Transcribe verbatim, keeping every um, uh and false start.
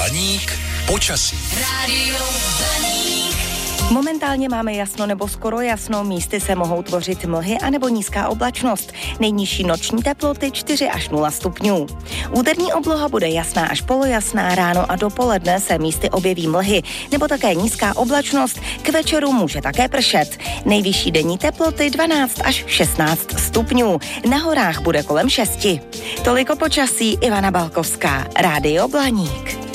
Blaník počasí. Rádio Blaník. Momentálně máme jasno nebo skoro jasno, místy se mohou tvořit mlhy anebo nízká oblačnost. Nejnižší noční teploty čtyři až nula stupňů. Úterní obloha bude jasná až polojasná, ráno a dopoledne se místy objeví mlhy nebo také nízká oblačnost, k večeru může také pršet. Nejvyšší denní teploty dvanáct až šestnáct stupňů, na horách bude kolem šesti. Toliko počasí, Ivana Balkovská, Rádio Blaník.